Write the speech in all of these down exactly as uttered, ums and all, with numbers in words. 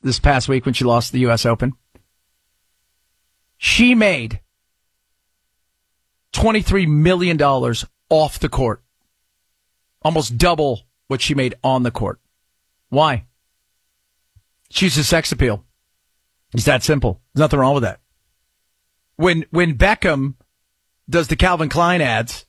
this past week when she lost the U S Open. She made twenty-three million dollars off the court. Almost double what she made on the court. Why? She's a sex appeal. It's that simple. There's nothing wrong with that. When when Beckham does the Calvin Klein ads,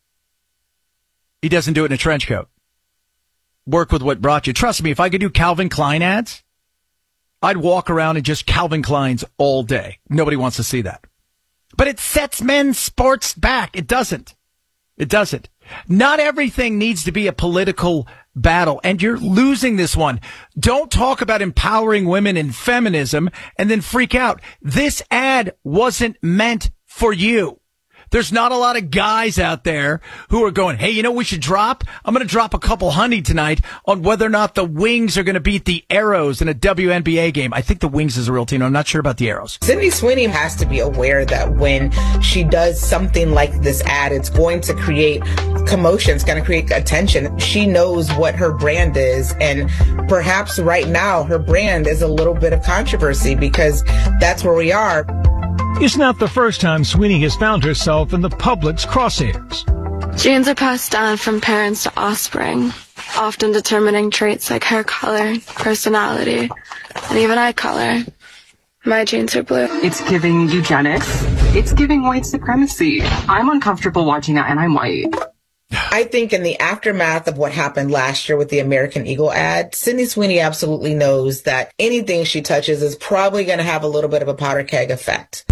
he doesn't do it in a trench coat. Work with what brought you. Trust me, if I could do Calvin Klein ads, I'd walk around in just Calvin Kleins all day. Nobody wants to see that. But it sets men's sports back. It doesn't. It doesn't. Not everything needs to be a political battle, and you're losing this one. Don't talk about empowering women and feminism and then freak out. This ad wasn't meant for you. There's not a lot of guys out there who are going, hey, you know what we should drop? I'm going to drop a couple honey tonight on whether or not the Wings are going to beat the Arrows in a W N B A game. I think the Wings is a real team. I'm not sure about the Arrows. Sydney Sweeney has to be aware that when she does something like this ad, it's going to create commotion. It's going to create attention. She knows what her brand is. And perhaps right now her brand is a little bit of controversy because that's where we are. It's not the first time Sweeney has found herself in the public's crosshairs. Genes are passed down from parents to offspring, often determining traits like hair color, personality, and even eye color. My genes are blue. It's giving eugenics. It's giving white supremacy. I'm uncomfortable watching that, and I'm white. I think in the aftermath of what happened last year with the American Eagle ad, Sydney Sweeney absolutely knows that anything she touches is probably going to have a little bit of a powder keg effect.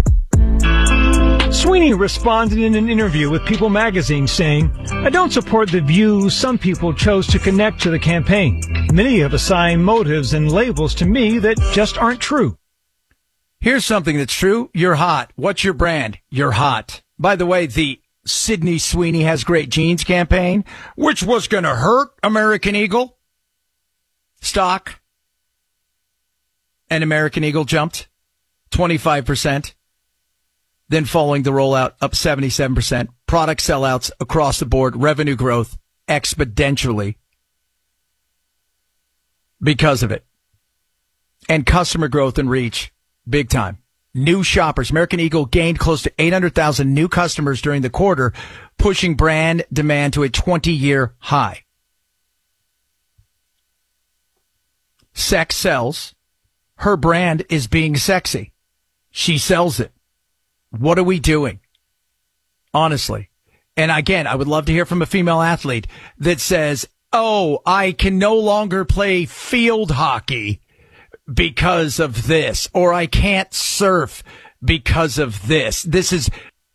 Sweeney responded in an interview with People magazine saying, I don't support the views some people chose to connect to the campaign. Many have assigned motives and labels to me that just aren't true. Here's something that's true. You're hot. What's your brand? You're hot. By the way, the Sydney Sweeney Has Great Genes campaign, which was going to hurt American Eagle stock, and American Eagle jumped twenty-five percent. Then following the rollout, up seventy-seven percent. Product sellouts across the board, revenue growth exponentially because of it. And customer growth and reach, big time. New shoppers. American Eagle gained close to eight hundred thousand new customers during the quarter, pushing brand demand to a twenty-year high. Sex sells. Her brand is being sexy. She sells it. What are we doing? Honestly. And again, I would love to hear from a female athlete that says, oh, I can no longer play field hockey because of this, or I can't surf because of this. This has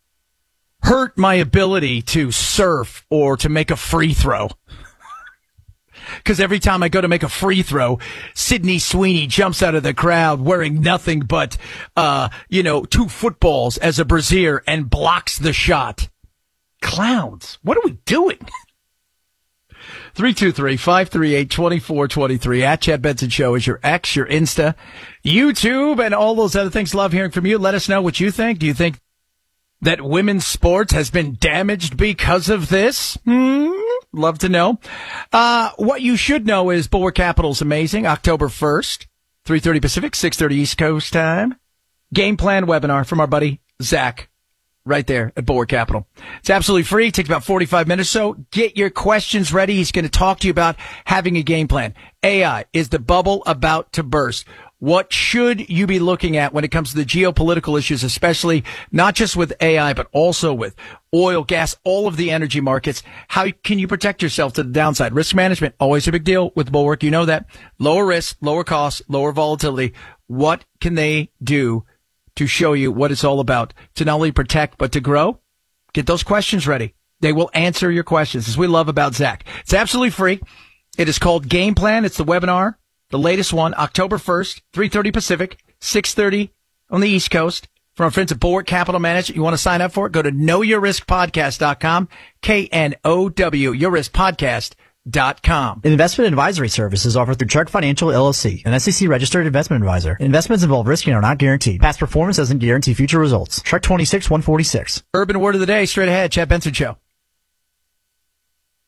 hurt my ability to surf or to make a free throw. Because every time I go to make a free throw, Sydney Sweeney jumps out of the crowd wearing nothing but, uh, you know, two footballs as a brassiere and blocks the shot. Clowns. What are we doing? three two three, five three eight, two four two three. At Chad Benson Show is your X, your Insta, YouTube, and all those other things. Love hearing from you. Let us know what you think. Do you think that women's sports has been damaged because of this? Hmm? Love to know. Uh, what you should know is Bulwark Capital is amazing. October first, three thirty Pacific, six thirty East Coast time. Game plan webinar from our buddy Zach right there at Bulwark Capital. It's absolutely free. It takes about forty-five minutes. So get your questions ready. He's going to talk to you about having a game plan. A I, is the bubble about to burst? What should you be looking at when it comes to the geopolitical issues, especially not just with A I, but also with oil, gas, all of the energy markets? How can you protect yourself to the downside? Risk management, always a big deal with Bulwark. You know that. Lower risk, lower cost, lower volatility. What can they do to show you what it's all about to not only protect, but to grow? Get those questions ready. They will answer your questions, as we love about Zach. It's absolutely free. It is called Game Plan. It's the webinar. The latest one, October first, three thirty Pacific, six thirty on the East Coast. From our friends at Bulwark Capital Management. You want to sign up for it? Go to know your risk podcast dot com, K N O W, your risk podcast dot com. Investment advisory services offered through Chuck Financial, L L C, an S E C-registered investment advisor. Investments involve risk and are not guaranteed. Past performance doesn't guarantee future results. Truck twenty-six one forty-six. Urban word of the day, straight ahead, Chad Benson Show.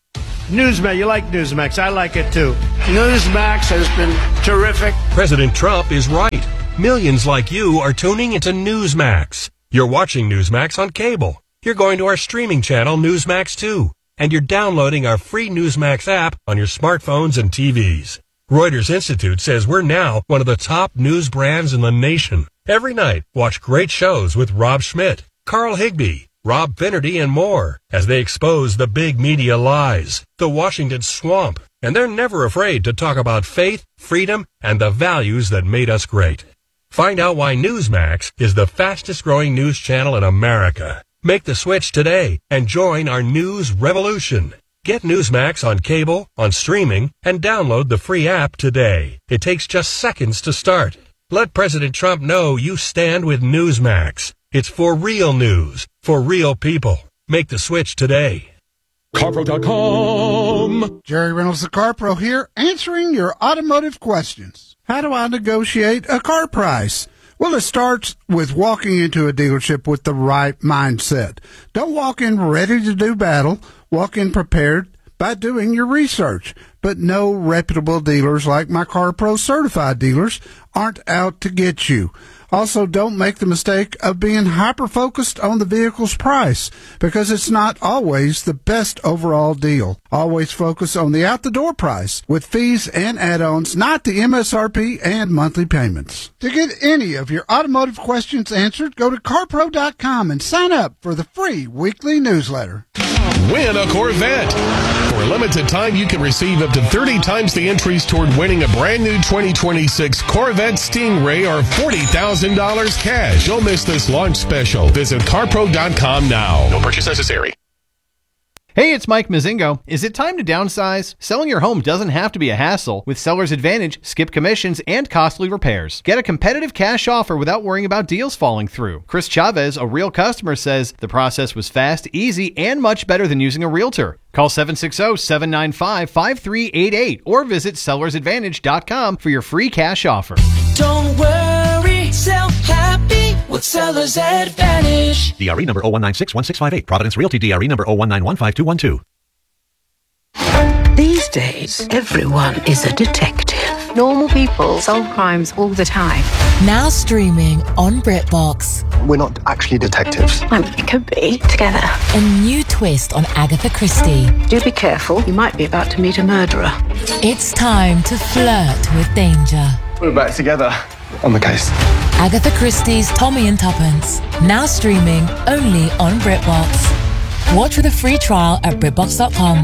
Newsmax, you like Newsmax. I like it too. Newsmax has been terrific. President Trump is right. Millions like you are tuning into Newsmax. You're watching Newsmax on cable. You're going to our streaming channel, Newsmax two. And you're downloading our free Newsmax app on your smartphones and T Vs. Reuters Institute says we're now one of the top news brands in the nation. Every night, watch great shows with Rob Schmidt, Carl Higbie, Rob Finnerty, and more as they expose the big media lies, the Washington swamp, and they're never afraid to talk about faith, freedom, and the values that made us great. Find out why Newsmax is the fastest growing news channel in America. Make the switch today and join our news revolution. Get Newsmax on cable, on streaming, and download the free app today. It takes just seconds to start. Let President Trump know you stand with Newsmax. It's for real news, for real people. Make the switch today. CarPro dot com. Jerry Reynolds, the CarPro here, answering your automotive questions. How do I negotiate a car price? Well, it starts with walking into a dealership with the right mindset. Don't walk in ready to do battle. Walk in prepared by doing your research. But no reputable dealers like my CarPro certified dealers aren't out to get you. Also, don't make the mistake of being hyper-focused on the vehicle's price, because it's not always the best overall deal. Always focus on the out-the-door price, with fees and add-ons, not the M S R P and monthly payments. To get any of your automotive questions answered, go to CarPro dot com and sign up for the free weekly newsletter. Win a Corvette. For a limited time, you can receive up to thirty times the entries toward winning a brand new twenty twenty-six Corvette Stingray or forty thousand dollars cash. Don't miss this launch special. Visit CarPro dot com now. No purchase necessary. Hey, it's Mike Mazingo. Is it time to downsize? Selling your home doesn't have to be a hassle. With Seller's Advantage, skip commissions and costly repairs. Get a competitive cash offer without worrying about deals falling through. Chris Chavez, a real customer, says the process was fast, easy, and much better than using a realtor. Call seven six zero, seven nine five, five three eight eight or visit sellers advantage dot com for your free cash offer. Don't worry, sell happy with Seller's Advantage. D R E number zero one nine six one six five eight. Providence Realty D R E number zero one nine one five two one two. These days, everyone is a detective. Normal people solve crimes all the time. Now streaming on BritBox. We're not actually detectives. Well, it could be. Together. A new twist on Agatha Christie. Do be careful. You might be about to meet a murderer. It's time to flirt with danger. We're back together on the case. Agatha Christie's Tommy and Tuppence. Now streaming only on BritBox. Watch with a free trial at BritBox dot com.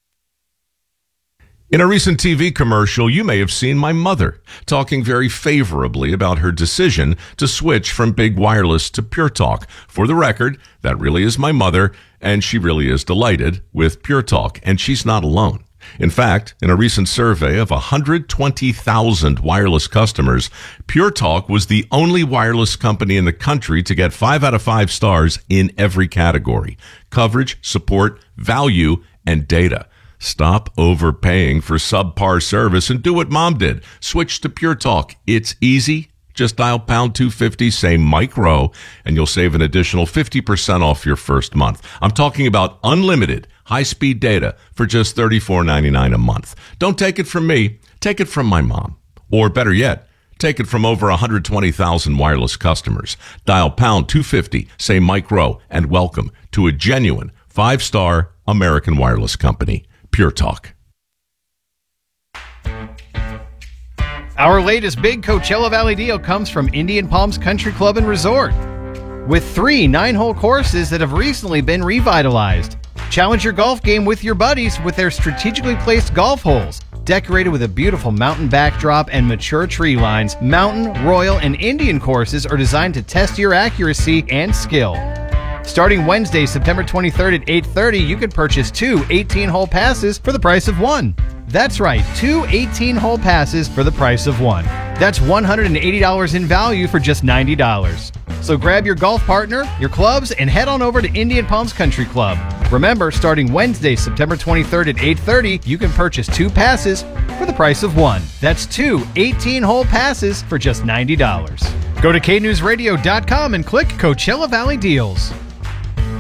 In a recent T V commercial, you may have seen my mother talking very favorably about her decision to switch from Big Wireless to Pure Talk. For the record, that really is my mother, and she really is delighted with Pure Talk, and she's not alone. In fact, in a recent survey of one hundred twenty thousand wireless customers, Pure Talk was the only wireless company in the country to get five out of five stars in every category: coverage, support, value, and data. Stop overpaying for subpar service and do what Mom did. Switch to Pure Talk. It's easy. Just dial pound two fifty, say Mike Rowe, and you'll save an additional fifty percent off your first month. I'm talking about unlimited high-speed data for just thirty-four ninety-nine a month. Don't take it from me. Take it from my mom. Or better yet, take it from over one hundred twenty thousand wireless customers. Dial pound two fifty, say Mike Rowe, and welcome to a genuine five-star American wireless company. Pure Talk. Our latest big Coachella Valley deal comes from Indian Palms Country Club and Resort. With three nine-hole courses that have recently been revitalized. Challenge your golf game with your buddies with their strategically placed golf holes. Decorated with a beautiful mountain backdrop and mature tree lines, mountain, royal, and Indian courses are designed to test your accuracy and skill. Starting Wednesday, September twenty-third at eight thirty, you can purchase two eighteen-hole passes for the price of one. That's right, two eighteen-hole passes for the price of one. That's one hundred eighty dollars in value for just ninety dollars. So grab your golf partner, your clubs, and head on over to Indian Palms Country Club. Remember, starting Wednesday, September twenty-third at eight thirty, you can purchase two passes for the price of one. That's two eighteen-hole passes for just ninety dollars. Go to K news radio dot com and click Coachella Valley Deals.